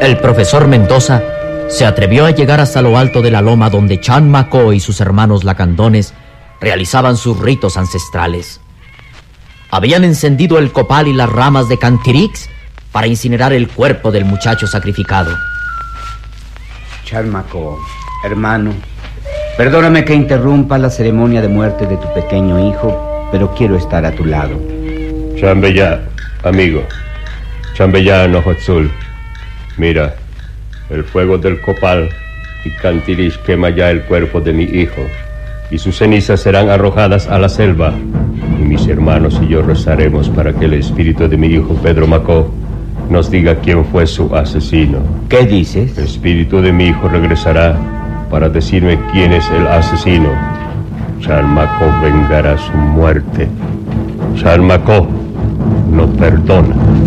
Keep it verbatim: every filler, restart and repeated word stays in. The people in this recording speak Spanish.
El profesor Mendoza se atrevió a llegar hasta lo alto de la loma donde Chan Macó y sus hermanos lacandones realizaban sus ritos ancestrales. Habían encendido el copal y las ramas de Cantirix para incinerar el cuerpo del muchacho sacrificado. Chan Macó, hermano, perdóname que interrumpa la ceremonia de muerte de tu pequeño hijo, pero quiero estar a tu lado. Chambellá, amigo. Chambellá, Nojotzul. Mira, el fuego del copal y Cantirix quema ya el cuerpo de mi hijo, y sus cenizas serán arrojadas a la selva, y mis hermanos y yo rezaremos para que el espíritu de mi hijo Pedro Macó nos diga quién fue su asesino. ¿Qué dices? El espíritu de mi hijo regresará para decirme quién es el asesino. Chan Macó vengará su muerte. Chan Macó no perdona.